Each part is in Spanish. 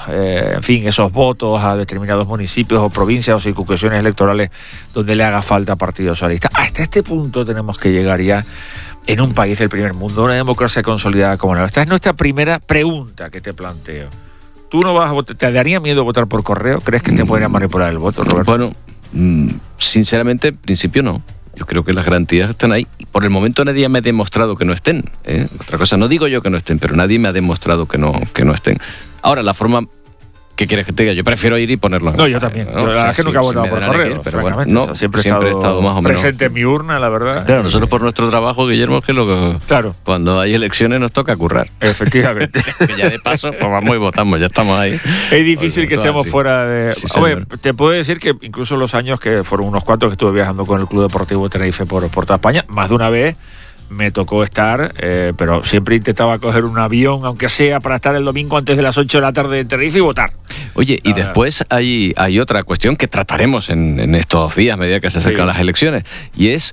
en fin, esos votos a determinados municipios o provincias o circunscripciones electorales donde le haga falta Partido Socialista. Hasta este punto tenemos que llegar ya en un país del primer mundo, una democracia consolidada como la nuestra. Esta es nuestra primera pregunta que te planteo. ¿Tú no vas a votar? ¿Te daría miedo votar por correo? ¿Crees que te podrían manipular el voto, Roberto? Bueno, sinceramente, en principio no. Yo creo que las garantías están ahí. Y por el momento nadie me ha demostrado que no estén. Otra cosa, no digo yo que no estén, pero nadie me ha demostrado que no estén. Ahora, la forma... ¿Qué quieres que te diga? Yo prefiero ir y ponerlo. No, yo también. La verdad es que nunca he votado por correo. Pero bueno, no, o sea, siempre he estado más o menos presente en mi urna, la verdad. Claro, nosotros por nuestro trabajo, Guillermo, que claro, cuando hay elecciones nos toca currar. Efectivamente. Que ya de paso, pues vamos y votamos, ya estamos ahí. Es difícil que estemos fuera de... Sí, Oye, te puedo decir que incluso los años que fueron unos cuantos que estuve viajando con el Club Deportivo Tenerife por toda España, más de una vez me tocó estar, pero siempre intentaba coger un avión, aunque sea para estar el domingo antes de las 8 de la tarde en Tenerife y votar. Oye, y después hay otra cuestión que trataremos en estos días, a medida que se acercan las elecciones, y es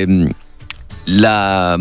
la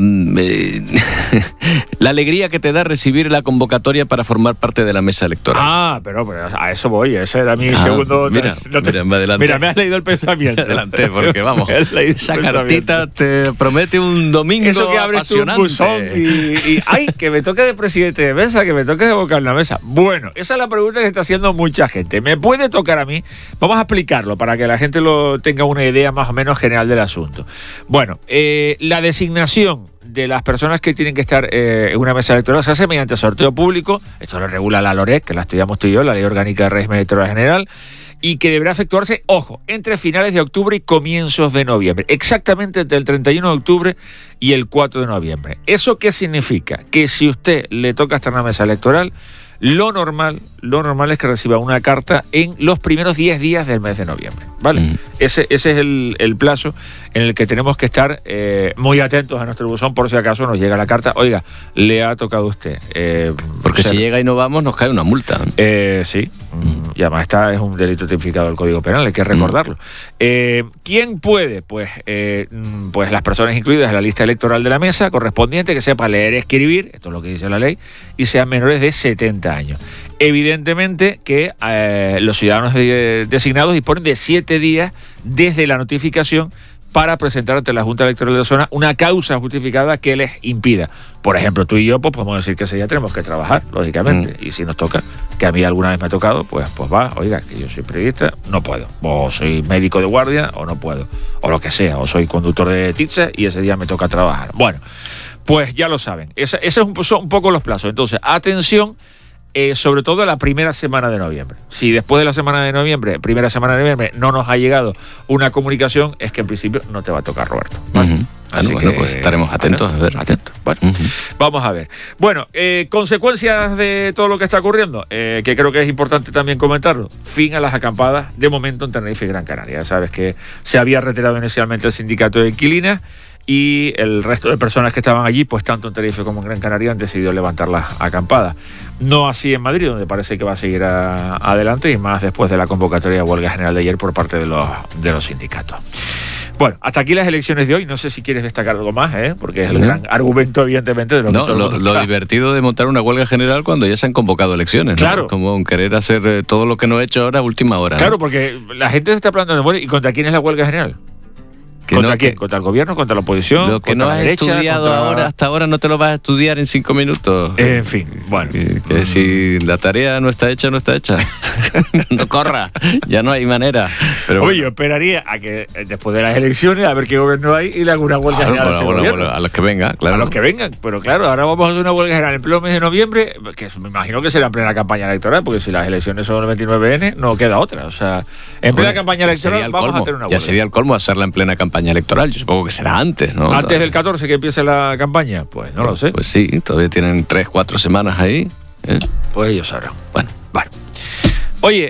alegría que te da recibir la convocatoria para formar parte de la mesa electoral. Pero a eso voy, ese era mi segundo... Mira, me adelanté. Mira, me has leído el pensamiento. Me adelanté, porque vamos, esa cartita te promete un domingo eso que abres tú un buzón y ¡ay, que me toque de presidente de mesa, que me toque de vocal en la mesa! Bueno, esa es la pregunta que está haciendo mucha gente. ¿Me puede tocar a mí? Vamos a explicarlo para que la gente tenga una idea más o menos general del asunto. Bueno, la designación de las personas que tienen que estar en una mesa electoral se hace mediante sorteo público. Esto lo regula la LOREC, que la estudiamos tú y yo, la Ley Orgánica de Régimen Electoral General, y que deberá efectuarse, ojo, entre finales de octubre y comienzos de noviembre, exactamente entre el 31 de octubre y el 4 de noviembre. ¿Eso qué significa? Que si usted le toca estar en una mesa electoral, lo normal es que reciba una carta en los primeros 10 días del mes de noviembre, ¿vale? Ese es el plazo en el que tenemos que estar muy atentos a nuestro buzón por si acaso nos llega la carta. Oiga, le ha tocado a usted. Porque si llega y no vamos, nos cae una multa. Sí, y además es un delito tipificado del Código Penal, hay que recordarlo. ¿Quién puede? Pues las personas incluidas en la lista electoral de la mesa correspondiente, que sepa leer y escribir, esto es lo que dice la ley, y sean menores de 70 años. Evidentemente que los ciudadanos designados disponen de 7 días desde la notificación para presentar ante la Junta Electoral de la zona una causa justificada que les impida. Por ejemplo, tú y yo pues podemos decir que ese día tenemos que trabajar, lógicamente, y si nos toca, que a mí alguna vez me ha tocado, pues va, oiga, que yo soy periodista, no puedo, o soy médico de guardia, o no puedo, o lo que sea, o soy conductor de pizza y ese día me toca trabajar. Bueno, pues ya lo saben, esos son un poco los plazos. Entonces, atención, sobre todo la primera semana de noviembre. Si después de la primera semana de noviembre, no nos ha llegado una comunicación, es que en principio no te va a tocar, Roberto. ¿Vale? Así que pues estaremos atentos. Atentos. Bueno, vamos a ver. Bueno, consecuencias de todo lo que está ocurriendo, que creo que es importante también comentarlo. Fin a las acampadas, de momento, en Tenerife y Gran Canaria. Sabes que se había retirado inicialmente el sindicato de inquilinas, y el resto de personas que estaban allí, pues tanto en Tenerife como en Gran Canaria, han decidido levantar las acampadas. No así en Madrid, donde parece que va a seguir adelante, y más después de la convocatoria de huelga general de ayer por parte de los sindicatos. Bueno, hasta aquí las elecciones de hoy. No sé si quieres destacar algo más, porque es el gran argumento, evidentemente, de lo que todo el mundo lo divertido de montar una huelga general cuando ya se han convocado elecciones, ¿no? Claro. Como querer hacer todo lo que no he hecho ahora a última hora. Claro, ¿no? Porque la gente se está planteando, ¿y contra quién es la huelga general? ¿Contra quién? ¿Contra el gobierno? ¿Contra la oposición? Lo que no has estudiado hasta ahora no te lo vas a estudiar en 5 minutos. En fin, bueno. Que si la tarea no está hecha, no está hecha. No corra, ya no hay manera. Pero oye, yo esperaría a que después de las elecciones, a ver qué gobierno hay y le haga una huelga general a ese gobierno. A los que vengan, claro. A los que vengan, pero claro, ahora vamos a hacer una huelga general en pleno mes de noviembre, que me imagino que será en plena campaña electoral, porque si las elecciones son el 29N, no queda otra. O sea, en plena campaña electoral vamos a tener una huelga. Ya sería el colmo hacerla en plena campaña electoral. Yo supongo que será antes, ¿no? ¿Antes del 14 que empiece la campaña? Pues no lo sé. Pues sí, todavía tienen 3-4 semanas ahí. Pues ellos sabrán. Bueno, vale. Oye,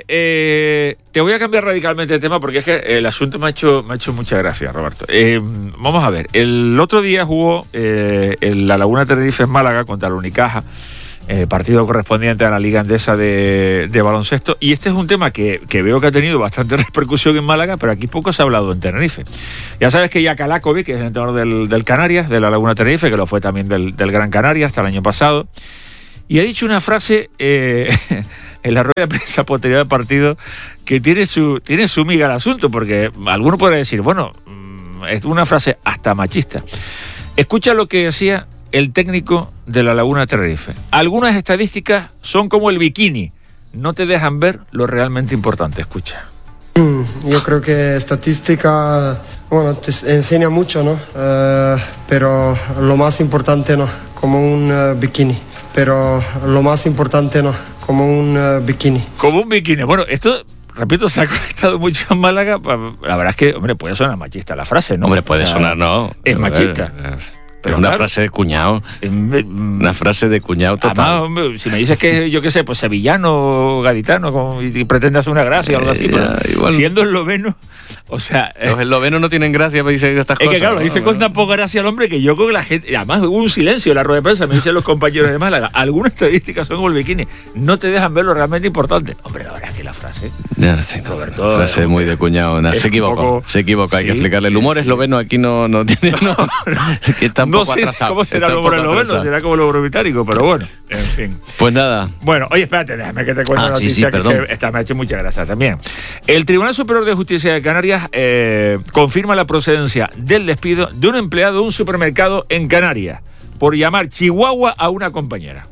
te voy a cambiar radicalmente de tema porque es que el asunto me ha hecho mucha gracia, Roberto. Vamos a ver, el otro día jugó en la Laguna Tenerife en Málaga contra la Unicaja, partido correspondiente a la Liga Endesa de baloncesto, y este es un tema que veo que ha tenido bastante repercusión en Málaga, pero aquí poco se ha hablado en Tenerife. Ya sabes que Jaka Lakovic, que es el entrenador del Canarias, de la Laguna Tenerife, que lo fue también del Gran Canaria hasta el año pasado, y ha dicho una frase en la rueda de prensa posterior del partido que tiene su miga el asunto, porque alguno podría decir, bueno, es una frase hasta machista. Escucha lo que decía el técnico de la Laguna de Tenerife. Algunas estadísticas son como el bikini, no te dejan ver lo realmente importante. Escucha. Yo creo que estadística, bueno, te enseña mucho, ¿no? Pero lo más importante, ¿no? Como un bikini. Pero lo más importante, ¿no? Como un bikini. Como un bikini. Bueno, esto, repito, se ha conectado mucho en Málaga. La verdad es que, hombre, puede sonar machista la frase, ¿no? Hombre, puede sonar, ¿no? Es machista. Es una frase de cuñado. Una frase de cuñado total. Además, hombre, si me dices que, yo qué sé, pues sevillano o gaditano y pretende hacer una gracia o algo así, pero igual, siendo esloveno, o sea... Los eslovenos no tienen gracia para decir estas cosas. Es que claro, lo dice con tan poca gracia el hombre que yo creo que la gente... Además hubo un silencio en la rueda de prensa, me dicen los compañeros de Málaga. Algunas estadísticas son como el bikini. No te dejan ver lo realmente importante. Hombre, la verdad es que la frase... Ya, sí, Roberto, la frase muy de cuñado. Se equivoca, hay que explicarle. El humor esloveno aquí no tiene... que está un poco atrasado. ¿Cómo será el humor esloveno? Será como el humor británico, pero bueno, en fin. Pues nada. Bueno, oye, espérate, déjame que te cuente una noticia que esta me ha hecho mucha gracia también. El Tribunal Superior de Justicia de Canarias confirma la procedencia del despido de un empleado de un supermercado en Canarias por llamar Chihuahua a una compañera.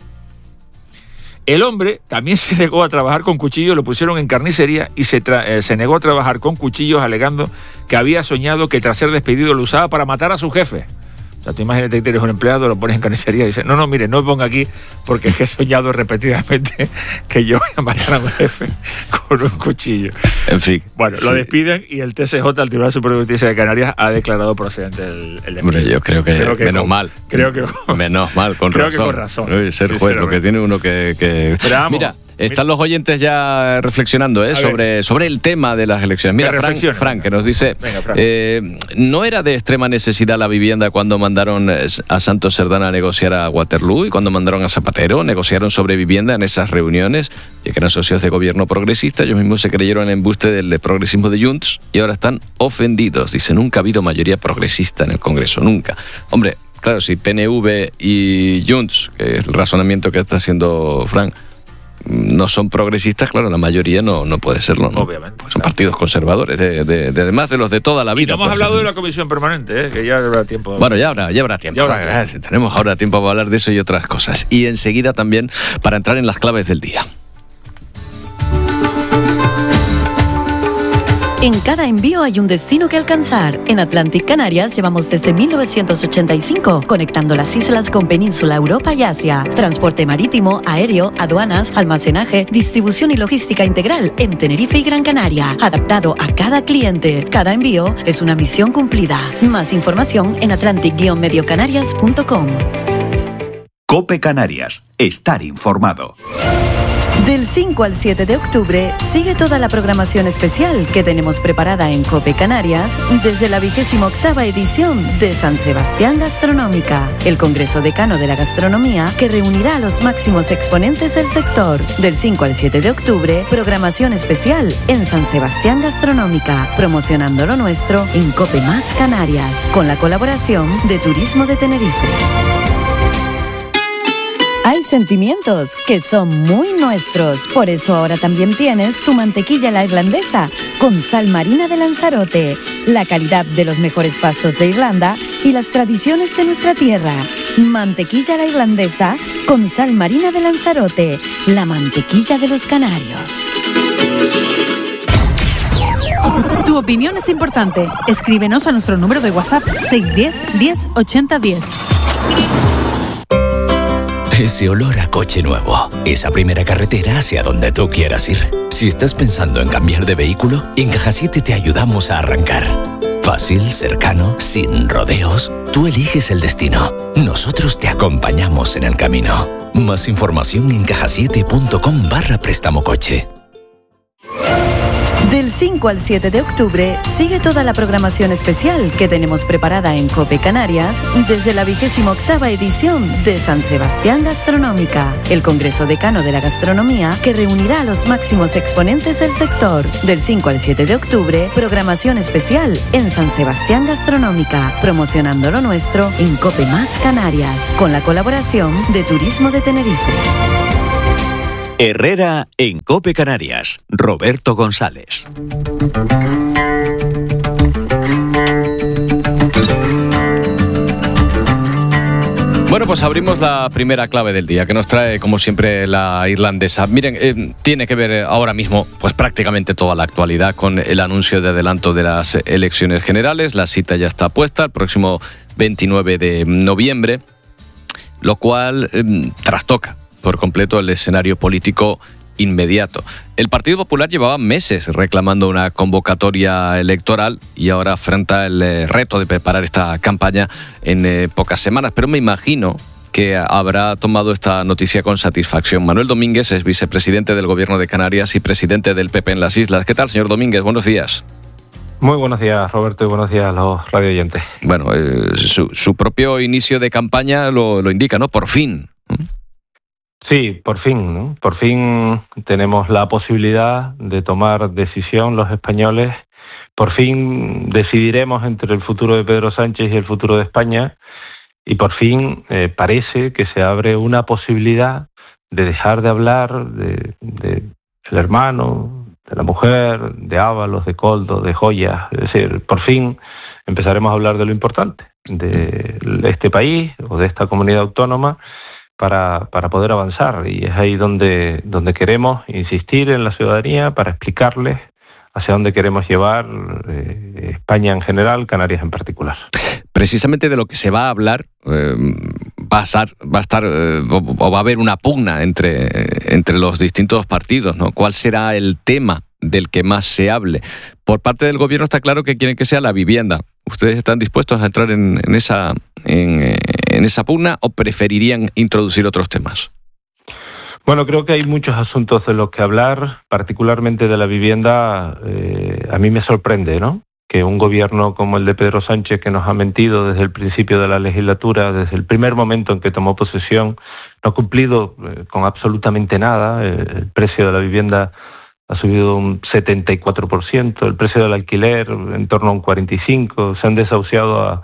El hombre también se negó a trabajar con cuchillos, lo pusieron en carnicería y se negó a trabajar con cuchillos alegando que había soñado que tras ser despedido lo usaba para matar a su jefe. O sea, tú imagínate que eres un empleado, lo pones en carnicería y dices, no, mire, no me ponga aquí porque es que he soñado repetidamente que yo voy a matar a mi jefe con un cuchillo. En fin. Bueno, lo despiden y el TSJ, el Tribunal Superior de Justicia de Canarias, ha declarado procedente el despido. Hombre, yo creo que menos mal. Menos mal, con razón. Creo que con razón. Ser juez, lo que tiene uno que... Vamos, mira, están los oyentes ya reflexionando sobre el tema de las elecciones. Mira, Frank, que nos dice, venga, no era de extrema necesidad la vivienda cuando mandaron a Santos Cerdán a negociar a Waterloo y cuando mandaron a Zapatero, negociaron sobre vivienda en esas reuniones, ya que eran socios de gobierno progresista, ellos mismos se creyeron en embuste del progresismo de Junts y ahora están ofendidos. Dice, nunca ha habido mayoría progresista en el Congreso, nunca. Hombre, claro, si PNV y Junts, que es el razonamiento que está haciendo Frank, no son progresistas, claro, la mayoría no puede serlo, ¿no? Obviamente. Son partidos conservadores, además de los de toda la vida. Y no hemos hablado de la comisión permanente, que ya habrá tiempo. Bueno, ya habrá tiempo. Tenemos ahora tiempo para hablar de eso y otras cosas. Y enseguida también para entrar en las claves del día. En cada envío hay un destino que alcanzar. En Atlantic Canarias llevamos desde 1985 conectando las islas con Península, Europa y Asia. Transporte marítimo, aéreo, aduanas, almacenaje, distribución y logística integral en Tenerife y Gran Canaria. Adaptado a cada cliente. Cada envío es una misión cumplida. Más información en atlantic-mediocanarias.com. COPE Canarias. Estar informado. Del 5 al 7 de octubre sigue toda la programación especial que tenemos preparada en COPE Canarias desde la 28ª edición de San Sebastián Gastronómica, el Congreso Decano de la Gastronomía que reunirá a los máximos exponentes del sector. Del 5 al 7 de octubre, programación especial en San Sebastián Gastronómica, promocionando lo nuestro en COPE Más Canarias, con la colaboración de Turismo de Tenerife. Hay sentimientos que son muy nuestros, por eso ahora también tienes tu mantequilla la irlandesa con sal marina de Lanzarote, la calidad de los mejores pastos de Irlanda y las tradiciones de nuestra tierra. Mantequilla la irlandesa con sal marina de Lanzarote, la mantequilla de los canarios. Tu opinión es importante. Escríbenos a nuestro número de WhatsApp 610 10 80 10. Ese olor a coche nuevo, esa primera carretera hacia donde tú quieras ir. Si estás pensando en cambiar de vehículo, en Caja 7 te ayudamos a arrancar. Fácil, cercano, sin rodeos. Tú eliges el destino. Nosotros te acompañamos en el camino. Más información en cajasiete.com/préstamo coche. Del 5 al 7 de octubre sigue toda la programación especial que tenemos preparada en COPE Canarias desde la 28ª edición de San Sebastián Gastronómica, el Congreso Decano de la Gastronomía que reunirá a los máximos exponentes del sector. Del 5 al 7 de octubre, programación especial en San Sebastián Gastronómica, promocionando lo nuestro en COPE Más Canarias, con la colaboración de Turismo de Tenerife. Herrera en COPE Canarias. Roberto González. Bueno, pues abrimos la primera clave del día, que nos trae, como siempre, la irlandesa. Miren, tiene que ver ahora mismo, pues prácticamente toda la actualidad con el anuncio de adelanto de las elecciones generales. La cita ya está puesta, el próximo 29 de noviembre, lo cual trastoca por completo el escenario político inmediato. El Partido Popular llevaba meses reclamando una convocatoria electoral y ahora afronta el reto de preparar esta campaña en pocas semanas, pero me imagino que habrá tomado esta noticia con satisfacción. Manuel Domínguez es vicepresidente del Gobierno de Canarias y presidente del PP en las Islas. ¿Qué tal, señor Domínguez? Buenos días. Muy buenos días, Roberto, y buenos días a los radioyentes. Bueno, su propio inicio de campaña lo indica, ¿no? Por fin. Sí, por fin, ¿no? Por fin tenemos la posibilidad de tomar decisión los españoles. Por fin decidiremos entre el futuro de Pedro Sánchez y el futuro de España. Y por fin parece que se abre una posibilidad de dejar de hablar del hermano, de la mujer, de Ábalos, de Koldo, de Joyas. Es decir, por fin empezaremos a hablar de lo importante, de este país o de esta comunidad autónoma, para poder avanzar, y es ahí donde queremos insistir en la ciudadanía para explicarles hacia dónde queremos llevar España en general, Canarias en particular. Precisamente de lo que se va a hablar va a haber una pugna entre los distintos partidos, ¿no? ¿Cuál será el tema del que más se hable? Por parte del gobierno está claro que quieren que sea la vivienda. ¿Ustedes están dispuestos a entrar en esa pugna o preferirían introducir otros temas? Bueno, creo que hay muchos asuntos de los que hablar, particularmente de la vivienda. A mí me sorprende, ¿no?, que un gobierno como el de Pedro Sánchez, que nos ha mentido desde el principio de la legislatura, desde el primer momento en que tomó posesión, no ha cumplido con absolutamente nada. El precio de la vivienda ha subido un 74%, el precio del alquiler en torno a un 45%, se han desahuciado a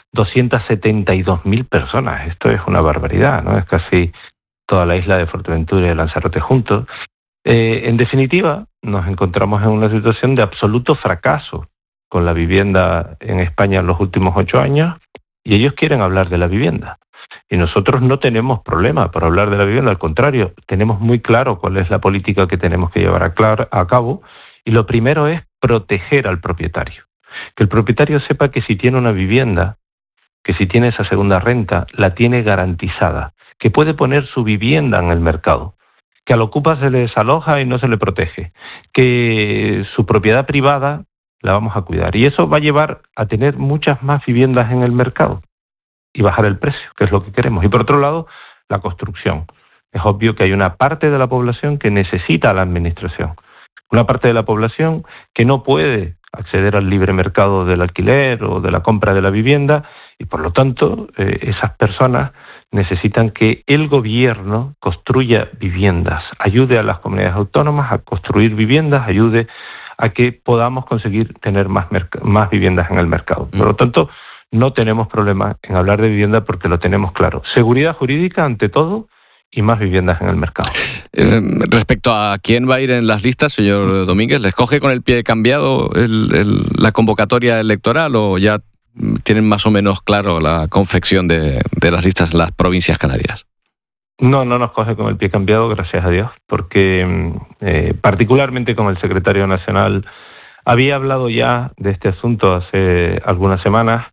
272.000 personas. Esto es una barbaridad, ¿no? Es casi toda la isla de Fuerteventura y de Lanzarote juntos. En definitiva, nos encontramos en una situación de absoluto fracaso con la vivienda en España en los últimos 8 años, y ellos quieren hablar de la vivienda. Y nosotros no tenemos problema por hablar de la vivienda, al contrario, tenemos muy claro cuál es la política que tenemos que llevar a cabo, y lo primero es proteger al propietario. Que el propietario sepa que si tiene una vivienda, que si tiene esa segunda renta, la tiene garantizada, que puede poner su vivienda en el mercado, que al ocupa se le desaloja y no se le protege, que su propiedad privada la vamos a cuidar. Y eso va a llevar a tener muchas más viviendas en el mercado y bajar el precio, que es lo que queremos. Y por otro lado, la construcción. Es obvio que hay una parte de la población que necesita la administración, una parte de la población que no puede acceder al libre mercado del alquiler o de la compra de la vivienda, y por lo tanto esas personas necesitan que el gobierno construya viviendas, ayude a las comunidades autónomas a construir viviendas, ayude a que podamos conseguir tener más viviendas en el mercado. Por lo tanto, no tenemos problema en hablar de vivienda porque lo tenemos claro. Seguridad jurídica ante todo y más viviendas en el mercado. Respecto a quién va a ir en las listas, señor Domínguez, ¿les coge con el pie cambiado la convocatoria electoral o ya tienen más o menos claro la confección de las listas en las provincias canarias? No nos coge con el pie cambiado, gracias a Dios, porque particularmente con el secretario nacional había hablado ya de este asunto hace algunas semanas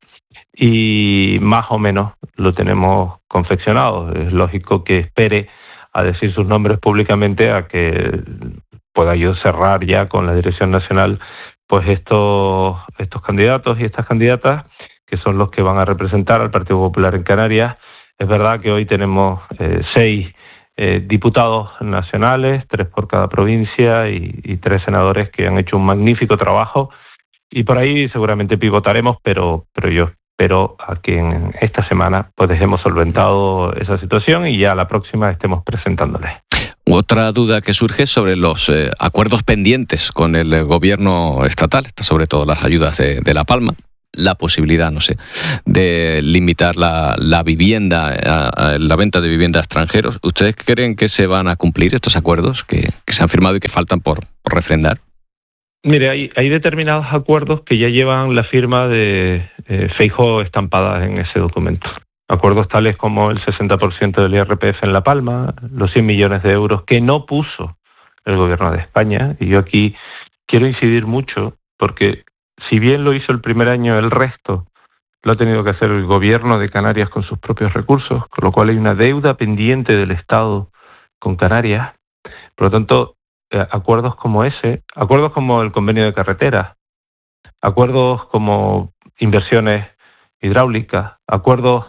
y más o menos lo tenemos confeccionado. Es lógico que espere a decir sus nombres públicamente a que pueda yo cerrar ya con la dirección nacional pues estos candidatos y estas candidatas, que son los que van a representar al Partido Popular en Canarias. Es verdad que hoy tenemos 6 diputados nacionales, 3 por cada provincia y 3 senadores que han hecho un magnífico trabajo, y por ahí seguramente pivotaremos, pero yo espero a que en esta semana pues dejemos solventado esa situación y ya la próxima estemos presentándoles. Otra duda que surge sobre los acuerdos pendientes con el gobierno estatal, sobre todo las ayudas de La Palma. la posibilidad, no sé, de limitar la vivienda, la venta de vivienda a extranjeros. ¿Ustedes creen que se van a cumplir estos acuerdos que se han firmado y que faltan por refrendar? Mire, hay determinados acuerdos que ya llevan la firma de Feijóo estampada en ese documento. Acuerdos tales como el 60% del IRPF en La Palma, los 100 millones de euros que no puso el gobierno de España. Y yo aquí quiero incidir mucho porque si bien lo hizo el primer año, el resto lo ha tenido que hacer el gobierno de Canarias con sus propios recursos, con lo cual hay una deuda pendiente del Estado con Canarias. Por lo tanto, acuerdos como ese, acuerdos como el convenio de carreteras, acuerdos como inversiones hidráulicas, acuerdos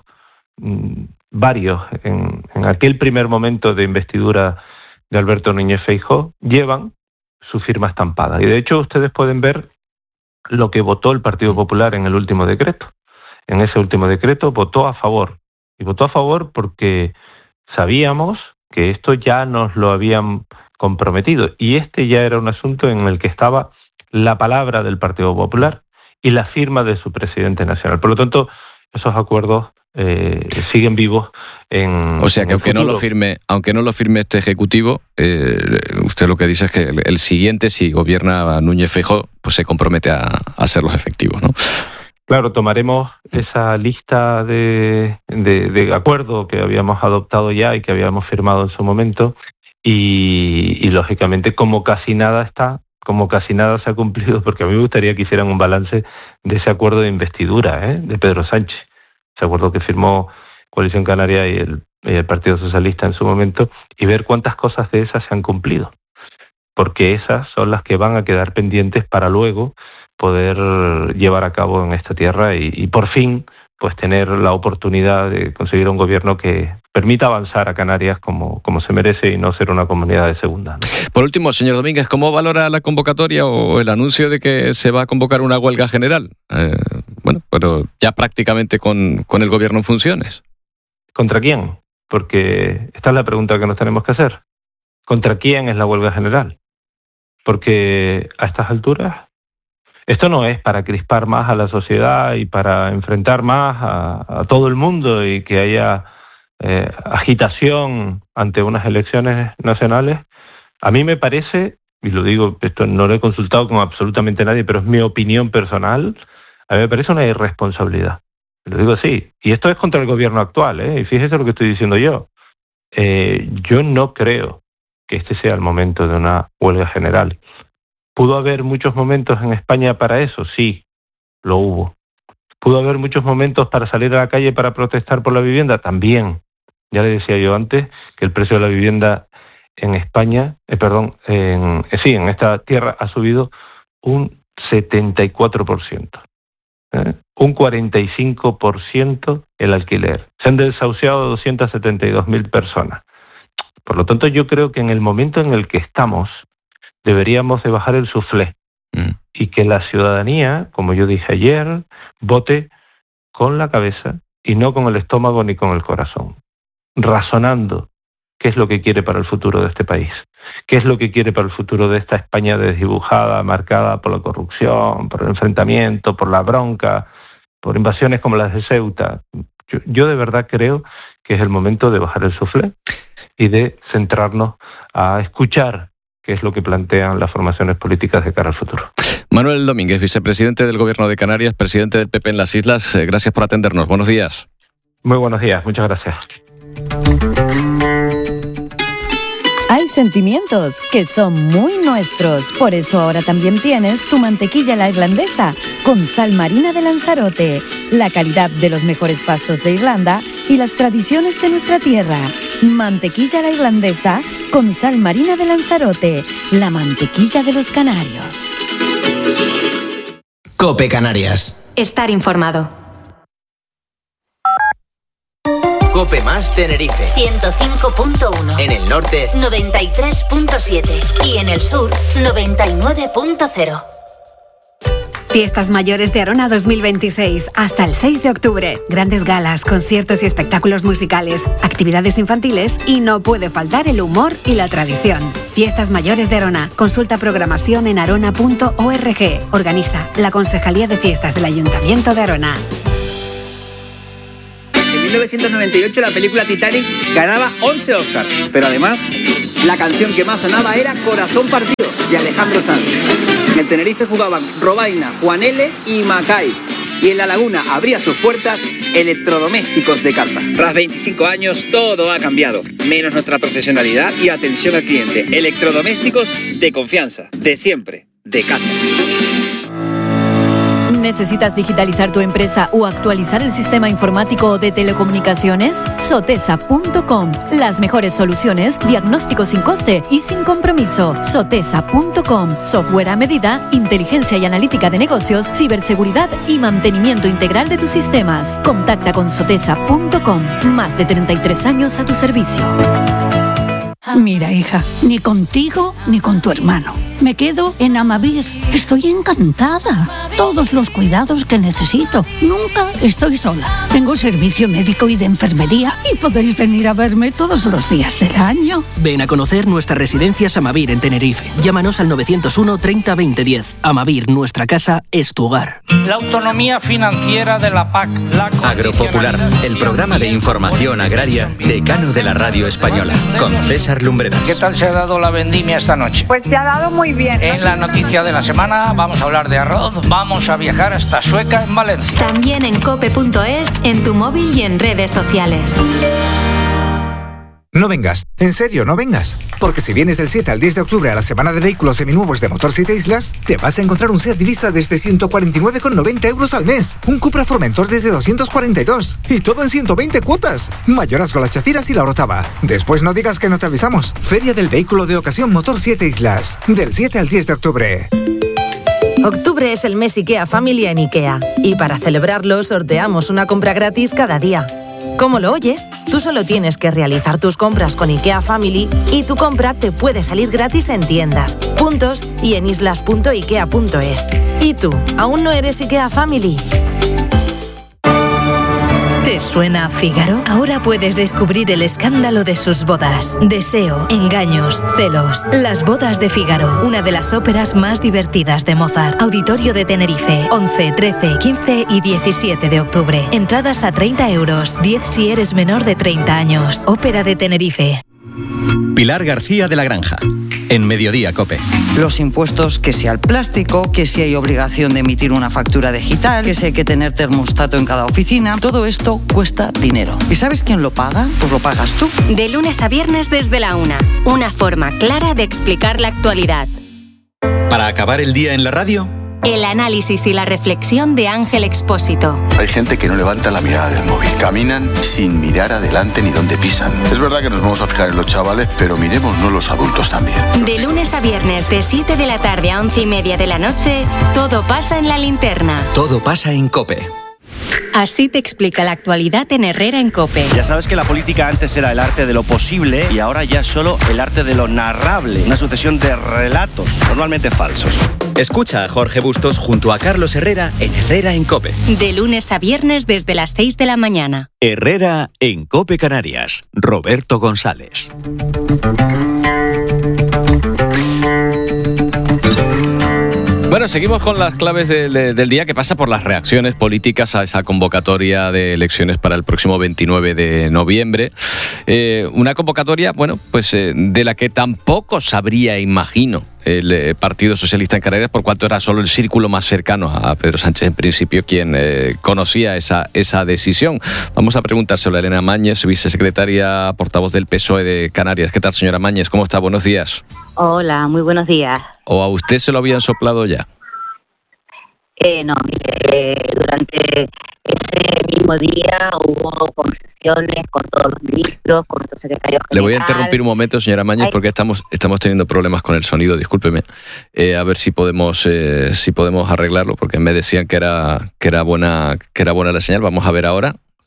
varios en aquel primer momento de investidura de Alberto Núñez Feijóo, llevan su firma estampada. Y de hecho ustedes pueden ver lo que votó el Partido Popular en el último decreto. En ese último decreto votó a favor. Y votó a favor porque sabíamos que esto ya nos lo habían comprometido. Y este ya era un asunto en el que estaba la palabra del Partido Popular y la firma de su presidente nacional. Por lo tanto, esos acuerdos siguen vivos o sea que aunque no lo firme este ejecutivo, usted lo que dice es que el siguiente, si gobierna Núñez Feijóo, pues se compromete a hacerlos efectivos, ¿no? Claro, tomaremos esa lista de acuerdo que habíamos adoptado ya y que habíamos firmado en su momento y lógicamente como casi nada se ha cumplido, porque a mí me gustaría que hicieran un balance de ese acuerdo de investidura de Pedro Sánchez. Ese acuerdo que firmó Coalición Canaria y el Partido Socialista en su momento, y ver cuántas cosas de esas se han cumplido. Porque esas son las que van a quedar pendientes para luego poder llevar a cabo en esta tierra y por fin pues tener la oportunidad de conseguir un gobierno que permita avanzar a Canarias como se merece y no ser una comunidad de segunda, ¿no? Por último, señor Domínguez, ¿cómo valora la convocatoria o el anuncio de que se va a convocar una huelga general? Pero ya prácticamente con el gobierno en funciones. ¿Contra quién? Porque esta es la pregunta que nos tenemos que hacer. ¿Contra quién es la huelga general? Porque a estas alturas esto no es para crispar más a la sociedad y para enfrentar más a todo el mundo y que haya agitación ante unas elecciones nacionales. A mí me parece, y lo digo, esto no lo he consultado con absolutamente nadie, pero es mi opinión personal, a mí me parece una irresponsabilidad. Lo digo así. Y esto es contra el gobierno actual, y fíjese lo que estoy diciendo yo. Yo no creo que este sea el momento de una huelga general. ¿Pudo haber muchos momentos en España para eso? Sí, lo hubo. ¿Pudo haber muchos momentos para salir a la calle para protestar por la vivienda? También. Ya le decía yo antes que el precio de la vivienda en España, en esta tierra ha subido un 74%. Un 45% el alquiler. Se han desahuciado 272.000 personas. Por lo tanto, yo creo que en el momento en el que estamos, deberíamos de bajar el suflé y que la ciudadanía, como yo dije ayer, vote con la cabeza y no con el estómago ni con el corazón, razonando qué es lo que quiere para el futuro de este país, qué es lo que quiere para el futuro de esta España desdibujada, marcada por la corrupción, por el enfrentamiento, por la bronca, por invasiones como las de Ceuta. Yo de verdad creo que es el momento de bajar el suflé y de centrarnos a escuchar qué es lo que plantean las formaciones políticas de cara al futuro. Manuel Domínguez, vicepresidente del Gobierno de Canarias, presidente del PP en las Islas, gracias por atendernos. Buenos días. Muy buenos días, muchas gracias. Hay sentimientos que son muy nuestros, por eso ahora también tienes tu mantequilla la irlandesa con sal marina de Lanzarote, la calidad de los mejores pastos de Irlanda y las tradiciones de nuestra tierra. Mantequilla la irlandesa con sal marina de Lanzarote, la mantequilla de los canarios. COPE Canarias. Estar informado. COPE más Tenerife. 105.1. En el norte, 93.7. Y en el sur, 99.0. Fiestas Mayores de Arona 2026, hasta el 6 de octubre. Grandes galas, conciertos y espectáculos musicales, actividades infantiles y no puede faltar el humor y la tradición. Fiestas Mayores de Arona. Consulta programación en arona.org. Organiza la Concejalía de Fiestas del Ayuntamiento de Arona. En 1998 la película Titanic ganaba 11 Oscars, pero además la canción que más sonaba era Corazón Partido, de Alejandro Sanz. En el Tenerife jugaban Robaina, Juan L. y Macay. Y en La Laguna abría sus puertas Electrodomésticos de Casa. Tras 25 años todo ha cambiado, menos nuestra profesionalidad y atención al cliente. Electrodomésticos de confianza, de siempre, de casa. ¿Necesitas digitalizar tu empresa o actualizar el sistema informático de telecomunicaciones? Sotesa.com. Las mejores soluciones, diagnóstico sin coste y sin compromiso. Sotesa.com. Software a medida, inteligencia y analítica de negocios, ciberseguridad y mantenimiento integral de tus sistemas. Contacta con Sotesa.com. Más de 33 años a tu servicio. Mira, hija, ni contigo ni con tu hermano. Me quedo en Amavir. Estoy encantada. Todos los cuidados que necesito. Nunca estoy sola. Tengo servicio médico y de enfermería y podéis venir a verme todos los días del año. Ven a conocer nuestras residencias Amavir en Tenerife. Llámanos al 901 30 20 10. Amavir, nuestra casa es tu hogar. La autonomía financiera de la PAC. Agropopular, el programa de información agraria decano de la radio española, con César Lumbreras. ¿Qué tal se ha dado la vendimia esta noche? Pues se ha dado muy bien. En la noticia de la semana vamos a hablar de arroz, vamos a viajar hasta Sueca en Valencia. También en cope.es, en tu móvil y en redes sociales. No vengas, en serio, no vengas. Porque si vienes del 7 al 10 de octubre a la semana de vehículos seminuevos de Motor 7 Islas, te vas a encontrar un Seat Ibiza desde 149,90 euros al mes, un Cupra Formentor desde 242 y todo en 120 cuotas. Mayorazgo, Las Chafiras y La Orotava. Después no digas que no te avisamos. Feria del Vehículo de Ocasión Motor 7 Islas, del 7 al 10 de octubre. Octubre es el mes IKEA Family en IKEA y para celebrarlo sorteamos una compra gratis cada día. ¿Cómo lo oyes? Tú solo tienes que realizar tus compras con IKEA Family y tu compra te puede salir gratis en tiendas, puntos y en islas.ikea.es. ¿Y tú, aún no eres IKEA Family? ¿Te suena a Fígaro? Ahora puedes descubrir el escándalo de sus bodas. Deseo, engaños, celos. Las bodas de Fígaro, una de las óperas más divertidas de Mozart. Auditorio de Tenerife, 11, 13, 15 y 17 de octubre. Entradas a 30 euros, 10 si eres menor de 30 años. Ópera de Tenerife. Pilar García de la Granja, en Mediodía COPE. Los impuestos, que si al plástico, que si hay obligación de emitir una factura digital, que si hay que tener termostato en cada oficina, todo esto cuesta dinero. ¿Y sabes quién lo paga? Pues lo pagas tú. De lunes a viernes desde la 1. Una forma clara de explicar la actualidad. Para acabar el día en la radio, El análisis y la reflexión de Ángel Expósito. Hay gente que no levanta la mirada del móvil. Caminan sin mirar adelante ni dónde pisan. Es verdad que nos vamos a fijar en los chavales, pero miremosnos los adultos también. De lunes a viernes, de 7 de la tarde a 11:30 de la noche, todo pasa en La Linterna. todo pasa en COPE. Así te explica la actualidad en Herrera en COPE. Ya sabes que la política antes era el arte de lo posible y ahora ya es solo el arte de lo narrable. Una sucesión de relatos, normalmente falsos. Escucha a Jorge Bustos junto a Carlos Herrera en Herrera en COPE. De lunes a viernes desde las 6 de la mañana. Herrera en COPE Canarias. Roberto González. Bueno, seguimos con las claves del día, que pasa por las reacciones políticas a esa convocatoria de elecciones para el próximo 29 de noviembre. Una convocatoria, bueno, pues de la que tampoco sabría, imagino, el Partido Socialista en Canarias, por cuanto era solo el círculo más cercano a Pedro Sánchez, en principio, quien conocía esa decisión. Vamos a preguntárselo a Elena Mañez, vicesecretaria portavoz del PSOE de Canarias. ¿Qué tal, señora Mañez? ¿Cómo está? Buenos días. Hola, muy buenos días. ¿O a usted se lo habían soplado ya? No, mire, durante ese mismo día hubo conversaciones con todos los ministros, con los secretarios generales. Le voy a interrumpir un momento, señora Mañez, porque estamos teniendo problemas con el sonido, discúlpeme. A ver si podemos arreglarlo, porque me decían que era buena la señal. Vamos a ver ahora.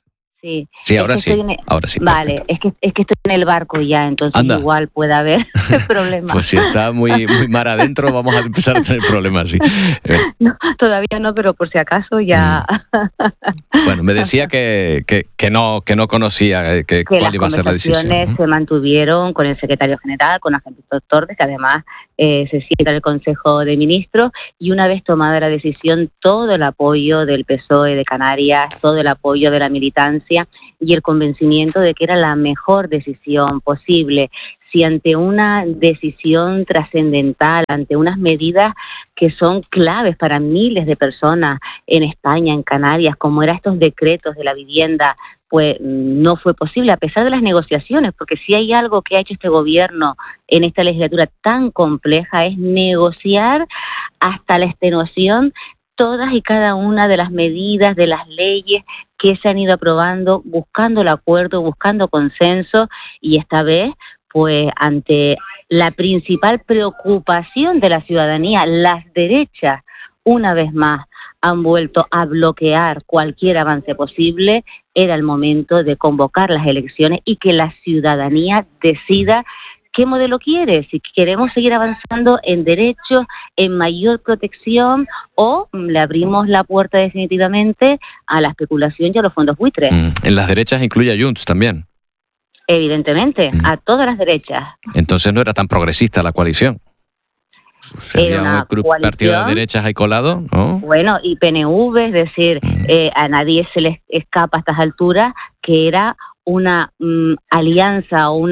Sí, ahora sí. Ahora sí. Vale, es que estoy en el barco ya, entonces Anda. igual puede haber problemas. Pues si está muy mar adentro, vamos a empezar a tener problemas, sí. No, todavía no, pero por si acaso ya. Bueno, me decía que no conocía cuál iba a ser la decisión. Las conversaciones se mantuvieron con el secretario general, con Agustín Torres, que además se sienta en el Consejo de Ministros, y una vez tomada la decisión, todo el apoyo del PSOE de Canarias, todo el apoyo de la militancia y el convencimiento de que era la mejor decisión posible. Si ante una decisión trascendental, ante unas medidas que son claves para miles de personas en España, en Canarias, como eran estos decretos de la vivienda, pues no fue posible, a pesar de las negociaciones, porque si hay algo que ha hecho este gobierno en esta legislatura tan compleja es negociar hasta la extenuación todas y cada una de las medidas, de las leyes que se han ido aprobando, buscando el acuerdo, buscando consenso, y esta vez, pues ante la principal preocupación de la ciudadanía, las derechas, una vez más, han vuelto a bloquear cualquier avance posible. Era el momento de convocar las elecciones y que la ciudadanía decida qué modelo quiere, si queremos seguir avanzando en derechos, en mayor protección, o le abrimos la puerta definitivamente a la especulación y a los fondos buitres. En las derechas incluye a Junts también. Evidentemente, a todas las derechas. Entonces no era tan progresista la coalición. Sería un partido de derechas ahí colado, ¿no? Bueno, y PNV, es decir, a nadie se les escapa a estas alturas que era una alianza o un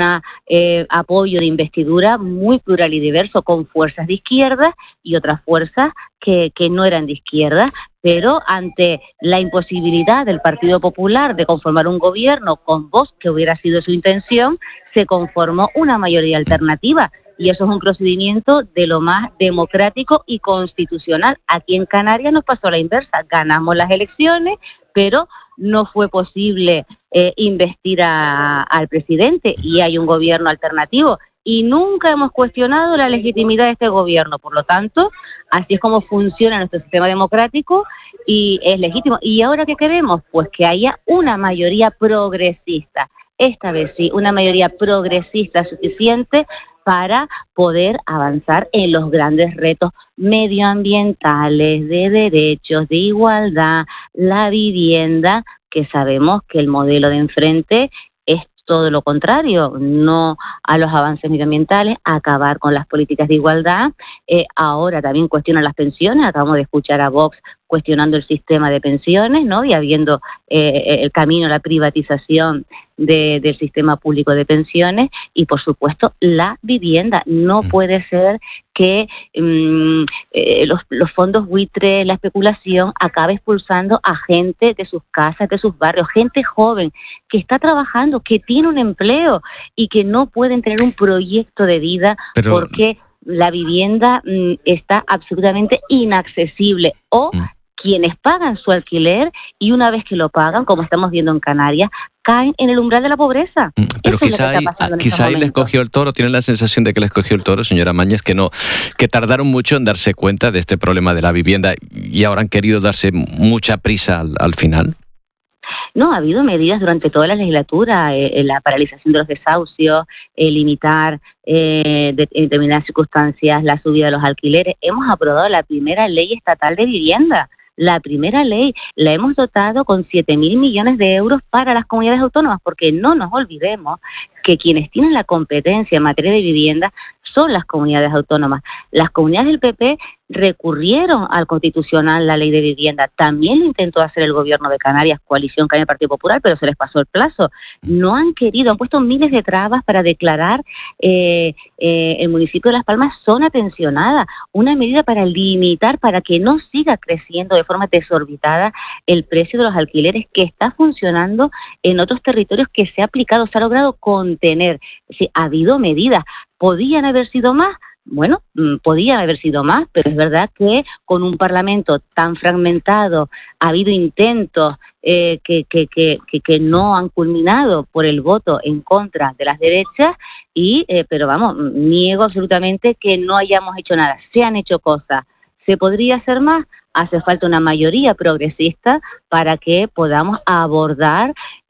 apoyo de investidura muy plural y diverso, con fuerzas de izquierda y otras fuerzas que no eran de izquierda, pero ante la imposibilidad del Partido Popular de conformar un gobierno con Vox, que hubiera sido su intención, se conformó una mayoría alternativa. Y eso es un procedimiento de lo más democrático y constitucional. Aquí en Canarias nos pasó la inversa. Ganamos las elecciones, pero no fue posible investir al presidente, y hay un gobierno alternativo. Y nunca hemos cuestionado la legitimidad de este gobierno. Por lo tanto, así es como funciona nuestro sistema democrático y es legítimo. ¿Y ahora qué queremos? Pues que haya una mayoría progresista. Esta vez sí, una mayoría progresista suficiente para poder avanzar en los grandes retos medioambientales, de derechos, de igualdad, la vivienda, que sabemos que el modelo de enfrente es todo lo contrario, no a los avances medioambientales, acabar con las políticas de igualdad. Ahora también cuestionan las pensiones, acabamos de escuchar a Vox cuestionando el sistema de pensiones, ¿no? Y habiendo el camino a la privatización del sistema público de pensiones, y por supuesto la vivienda. No puede ser que los fondos buitres, la especulación, acabe expulsando a gente de sus casas, de sus barrios, gente joven que está trabajando, que tiene un empleo y que no pueden tener un proyecto de vida porque la vivienda está absolutamente inaccesible, o quienes pagan su alquiler y una vez que lo pagan, como estamos viendo en Canarias, caen en el umbral de la pobreza. Pero quizá ahí les cogió el toro. ¿Tienen la sensación de que les cogió el toro, señora Mañez, que tardaron mucho en darse cuenta de este problema de la vivienda y ahora han querido darse mucha prisa al final? No, ha habido medidas durante toda la legislatura, la paralización de los desahucios, limitar en determinadas circunstancias la subida de los alquileres. Hemos aprobado la primera ley estatal de vivienda. La primera ley la hemos dotado con 7.000 millones de euros para las comunidades autónomas, porque no nos olvidemos que quienes tienen la competencia en materia de vivienda son las comunidades autónomas. Las comunidades del PP recurrieron al Constitucional la ley de vivienda. También lo intentó hacer el gobierno de Canarias, coalición Canarias Partido Popular, pero se les pasó el plazo. No han querido, han puesto miles de trabas para declarar el municipio de Las Palmas zona tensionada. Una medida para limitar, para que no siga creciendo de forma desorbitada el precio de los alquileres, que está funcionando en otros territorios, que se ha aplicado, se ha logrado contener. Es decir, ha habido medidas. ¿Podían haber sido más? Bueno, podían haber sido más, pero es verdad que con un Parlamento tan fragmentado ha habido intentos que no han culminado por el voto en contra de las derechas, pero vamos, niego absolutamente que no hayamos hecho nada. Se han hecho cosas. ¿Se podría hacer más? hace falta una mayoría progresista para que podamos abordar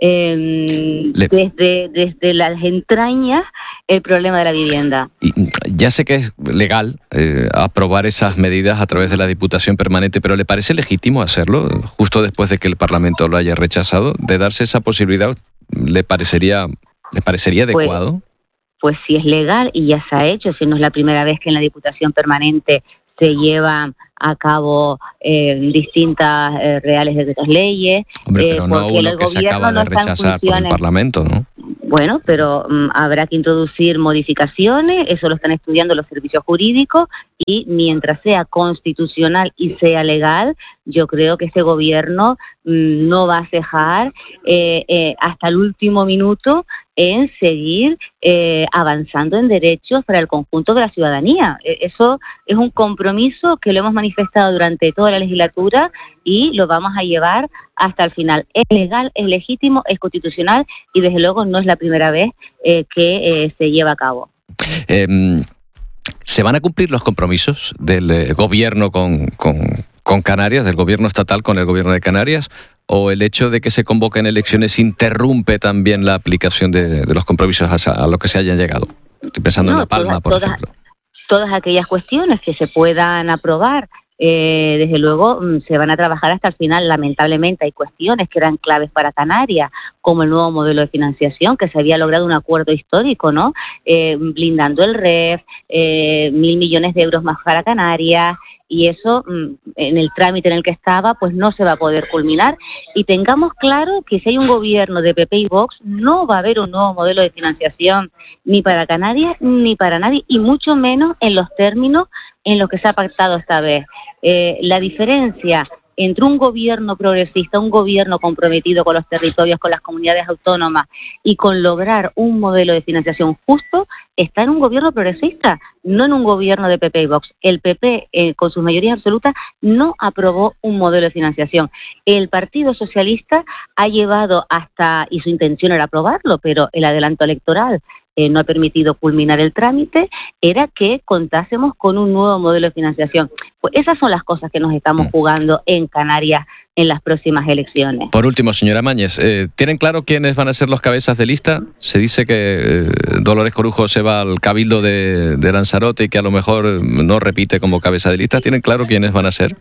desde las entrañas el problema de la vivienda. Y ya sé que es legal aprobar esas medidas a través de la Diputación Permanente, pero ¿le parece legítimo hacerlo justo después de que el Parlamento lo haya rechazado? ¿De darse esa posibilidad, le parecería adecuado? Pues si es legal y ya se ha hecho, si no es la primera vez que en la Diputación Permanente se llevan a cabo distintas reales decretos leyes. Hombre, pero no uno que se acaba de rechazar por el Parlamento, ¿no? Bueno, pero habrá que introducir modificaciones, eso lo están estudiando los servicios jurídicos, y mientras sea constitucional y sea legal, yo creo que este gobierno no va a cejar hasta el último minuto en seguir avanzando en derechos para el conjunto de la ciudadanía. Eso es un compromiso que lo hemos manifestado durante toda la legislatura y lo vamos a llevar hasta el final. Es legal, es legítimo, es constitucional y desde luego no es la primera vez que se lleva a cabo. ¿Se van a cumplir los compromisos del gobierno con Canarias, del gobierno estatal con el gobierno de Canarias? ¿O el hecho de que se convoquen elecciones interrumpe también la aplicación de los compromisos a lo que se hayan llegado? Estoy pensando en La Palma, por ejemplo. Todas aquellas cuestiones que se puedan aprobar, desde luego se van a trabajar hasta el final. Lamentablemente hay cuestiones que eran claves para Canarias, como el nuevo modelo de financiación, que se había logrado un acuerdo histórico, ¿no? Blindando el REF, 1.000 millones de euros más para Canarias, y eso en el trámite en el que estaba pues no se va a poder culminar. Y tengamos claro que si hay un gobierno de PP y Vox no va a haber un nuevo modelo de financiación ni para Canarias ni para nadie, y mucho menos en los términos en los que se ha pactado esta vez. La diferencia entre un gobierno progresista, un gobierno comprometido con los territorios, con las comunidades autónomas y con lograr un modelo de financiación justo, está en un gobierno progresista, no en un gobierno de PP y Vox. El PP, con sus mayorías absolutas, no aprobó un modelo de financiación. El Partido Socialista ha llevado hasta, y su intención era aprobarlo, pero el adelanto electoral no ha permitido culminar el trámite, era que contásemos con un nuevo modelo de financiación. Pues esas son las cosas que nos estamos jugando en Canarias en las próximas elecciones. Por último, señora Mañez, ¿tienen claro quiénes van a ser los cabezas de lista? Se dice que Dolores Corujo se va al Cabildo de Lanzarote y que a lo mejor no repite como cabeza de lista. ¿Tienen claro quiénes van a ser?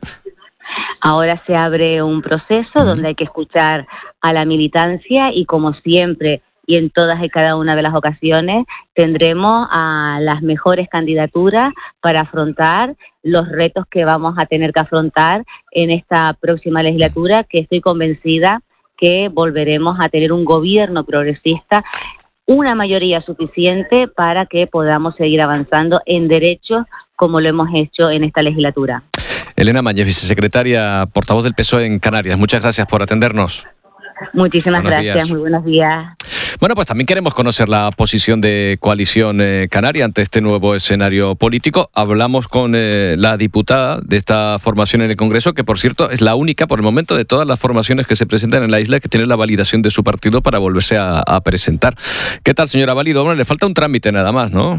Ahora se abre un proceso donde hay que escuchar a la militancia y, como siempre, y en todas y cada una de las ocasiones tendremos a las mejores candidaturas para afrontar los retos que vamos a tener que afrontar en esta próxima legislatura, que estoy convencida que volveremos a tener un gobierno progresista, una mayoría suficiente para que podamos seguir avanzando en derechos como lo hemos hecho en esta legislatura. Elena Mañez, vicesecretaria, portavoz del PSOE en Canarias. Muchas gracias por atendernos. Muchísimas gracias, muy buenos días. Bueno, pues también queremos conocer la posición de Coalición Canaria ante este nuevo escenario político. Hablamos con la diputada de esta formación en el Congreso, que por cierto es la única por el momento de todas las formaciones que se presentan en la isla que tiene la validación de su partido para volverse a presentar. ¿Qué tal, señora Valido? Bueno, le falta un trámite nada más, ¿no?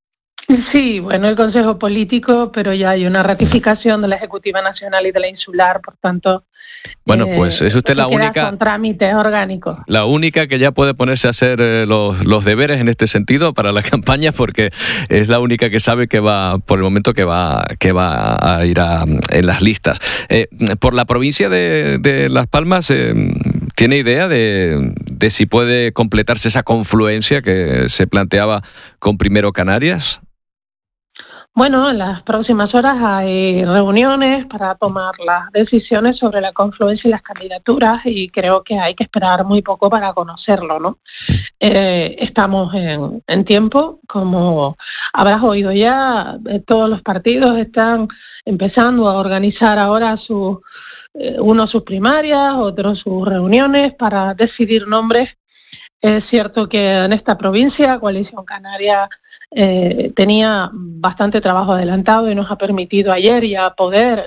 Sí, bueno, el Consejo Político, pero ya hay una ratificación de la Ejecutiva Nacional y de la Insular, por tanto... Bueno, pues es usted la única... Son trámites orgánicos. La única que ya puede ponerse a hacer los deberes en este sentido para la campaña, porque es la única que sabe que va, por el momento, que va a ir en las listas. Por la provincia de Las Palmas, ¿tiene idea de si puede completarse esa confluencia que se planteaba con Primero Canarias? Bueno, en las próximas horas hay reuniones para tomar las decisiones sobre la confluencia y las candidaturas, y creo que hay que esperar muy poco para conocerlo, ¿no? Estamos en tiempo, como habrás oído ya, todos los partidos están empezando a organizar ahora unos sus primarias, otros sus reuniones para decidir nombres. Es cierto que en esta provincia, Coalición Canaria tenía bastante trabajo adelantado y nos ha permitido ayer ya poder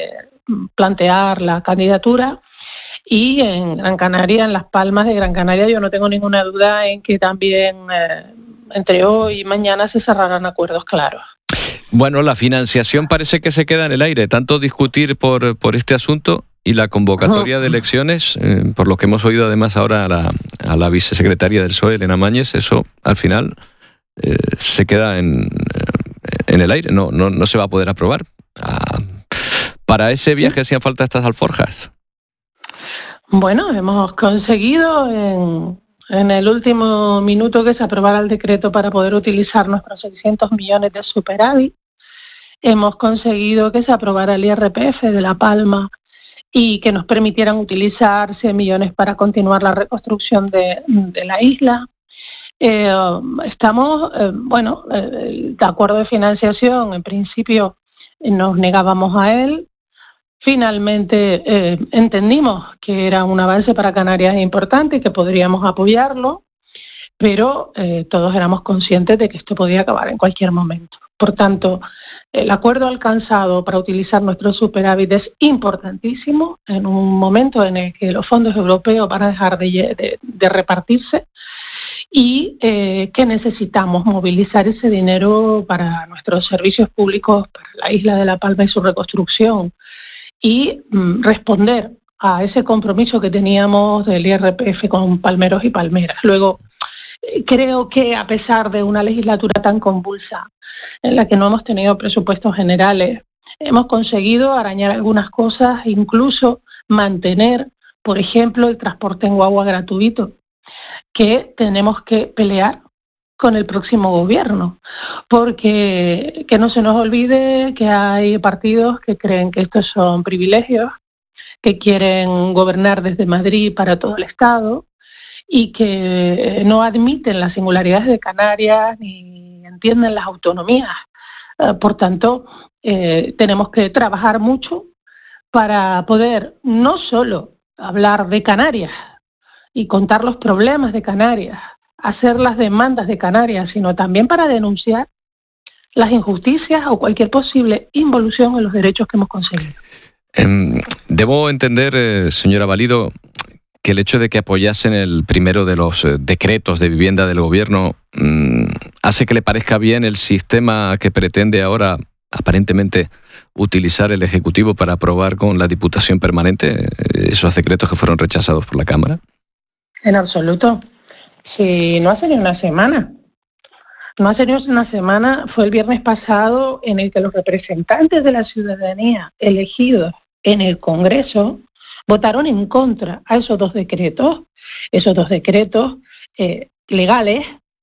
plantear la candidatura, y en Gran Canaria, en Las Palmas de Gran Canaria, yo no tengo ninguna duda en que también entre hoy y mañana se cerrarán acuerdos claros. Bueno, la financiación parece que se queda en el aire. Tanto discutir por este asunto y la convocatoria de elecciones, por lo que hemos oído además ahora a la vicesecretaria del PSOE, Elena Mañez, eso al final se queda en el aire, no se va a poder aprobar. Para ese viaje hacían falta estas alforjas. Bueno, hemos conseguido en el último minuto que se aprobara el decreto para poder utilizar nuestros 600 millones de superávit. Hemos conseguido que se aprobara el IRPF de La Palma y que nos permitieran utilizar 100 millones para continuar la reconstrucción de la isla. Estamos, el acuerdo de financiación, en principio nos negábamos a él. Finalmente entendimos que era un avance para Canarias importante y que podríamos apoyarlo, pero todos éramos conscientes de que esto podía acabar en cualquier momento. Por tanto, el acuerdo alcanzado para utilizar nuestro superávit es importantísimo en un momento en el que los fondos europeos van a dejar de repartirse y que necesitamos movilizar ese dinero para nuestros servicios públicos, para la isla de La Palma y su reconstrucción, y responder a ese compromiso que teníamos del IRPF con palmeros y palmeras. Luego, creo que a pesar de una legislatura tan convulsa en la que no hemos tenido presupuestos generales, hemos conseguido arañar algunas cosas, incluso mantener, por ejemplo, el transporte en guagua gratuito, que tenemos que pelear con el próximo gobierno, porque que no se nos olvide que hay partidos que creen que estos son privilegios, que quieren gobernar desde Madrid para todo el Estado y que no admiten las singularidades de Canarias ni entienden las autonomías. Por tanto, tenemos que trabajar mucho para poder no solo hablar de Canarias y contar los problemas de Canarias, hacer las demandas de Canarias, sino también para denunciar las injusticias o cualquier posible involución en los derechos que hemos conseguido. Debo entender, señora Valido, que el hecho de que apoyasen el primero de los decretos de vivienda del gobierno hace que le parezca bien el sistema que pretende ahora aparentemente utilizar el Ejecutivo para aprobar con la Diputación Permanente esos decretos que fueron rechazados por la Cámara. En absoluto. Si no hace ni una semana. No hace ni una semana, fue el viernes pasado en el que los representantes de la ciudadanía elegidos en el Congreso votaron en contra a esos dos decretos legales,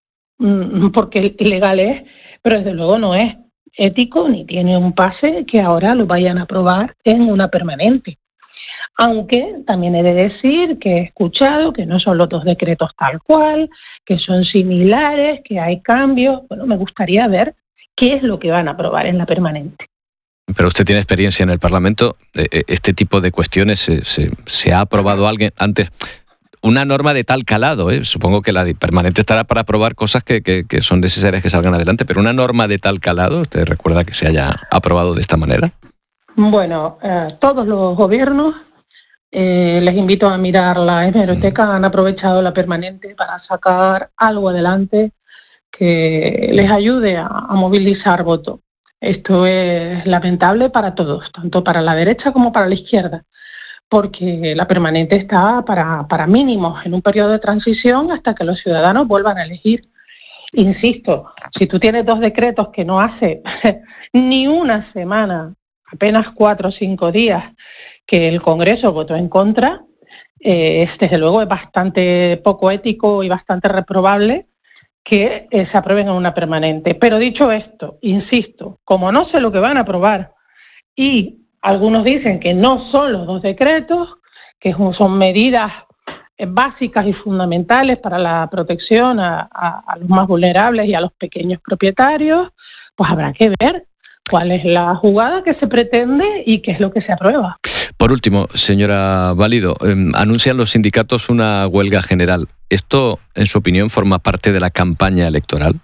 porque legales, pero desde luego no es ético ni tiene un pase que ahora lo vayan a aprobar en una permanente. Aunque también he de decir que he escuchado que no son los dos decretos tal cual, que son similares, que hay cambios. Bueno, me gustaría ver qué es lo que van a aprobar en la permanente. Pero usted tiene experiencia en el Parlamento. Este tipo de cuestiones se ha aprobado alguien antes. Una norma de tal calado, supongo que la permanente estará para aprobar cosas que son necesarias que salgan adelante, pero una norma de tal calado, ¿usted recuerda que se haya aprobado de esta manera? Bueno, todos los gobiernos, les invito a mirar la hemeroteca, han aprovechado la permanente para sacar algo adelante que les ayude a movilizar votos. Esto es lamentable para todos, tanto para la derecha como para la izquierda, porque la permanente está para mínimos en un periodo de transición hasta que los ciudadanos vuelvan a elegir. Insisto, si tú tienes dos decretos que no hace ni una semana, apenas 4 o 5 días, que el Congreso votó en contra, desde luego es bastante poco ético y bastante reprobable que se aprueben en una permanente. Pero dicho esto, insisto, como no sé lo que van a aprobar y algunos dicen que no son los dos decretos, que son medidas básicas y fundamentales para la protección a los más vulnerables y a los pequeños propietarios, pues habrá que ver cuál es la jugada que se pretende y qué es lo que se aprueba. Por último, señora Valido, anuncian los sindicatos una huelga general. ¿Esto, en su opinión, forma parte de la campaña electoral?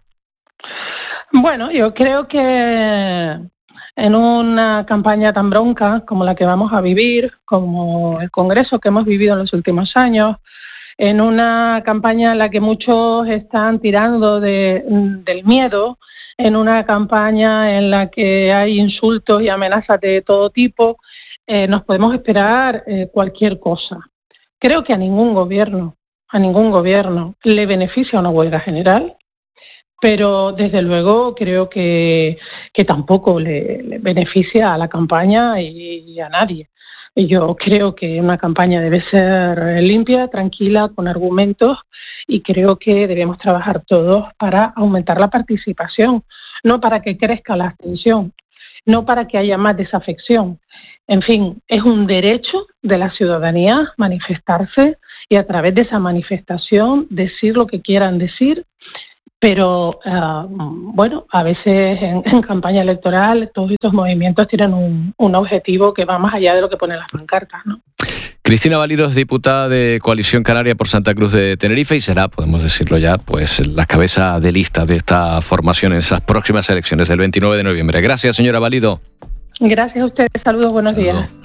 Bueno, yo creo que en una campaña tan bronca como la que vamos a vivir, como el Congreso que hemos vivido en los últimos años, en una campaña en la que muchos están tirando del miedo, en una campaña en la que hay insultos y amenazas de todo tipo, nos podemos esperar cualquier cosa. Creo que a ningún gobierno le beneficia una huelga general, pero desde luego creo que tampoco le beneficia a la campaña y a nadie. Yo creo que una campaña debe ser limpia, tranquila, con argumentos, y creo que debemos trabajar todos para aumentar la participación, no para que crezca la abstención, no para que haya más desafección. En fin, es un derecho de la ciudadanía manifestarse y a través de esa manifestación decir lo que quieran decir, pero a veces en campaña electoral todos estos movimientos tienen un objetivo que va más allá de lo que ponen las pancartas, ¿no? Cristina Valido es diputada de Coalición Canaria por Santa Cruz de Tenerife y será, podemos decirlo ya, pues la cabeza de lista de esta formación en esas próximas elecciones del 29 de noviembre. Gracias, señora Valido. Gracias a ustedes. Saludos, buenos días.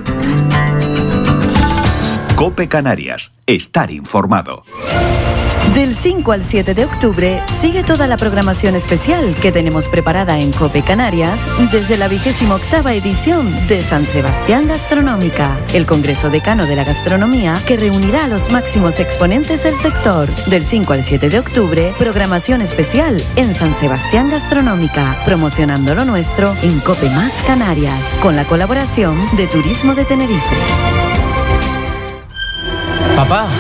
COPE Canarias. Estar informado. Del 5 al 7 de octubre sigue toda la programación especial que tenemos preparada en COPE Canarias desde la 28ª edición de San Sebastián Gastronómica, el Congreso Decano de la Gastronomía que reunirá a los máximos exponentes del sector. Del 5 al 7 de octubre, programación especial en San Sebastián Gastronómica, promocionando lo nuestro en COPE Más Canarias, con la colaboración de Turismo de Tenerife. Papá,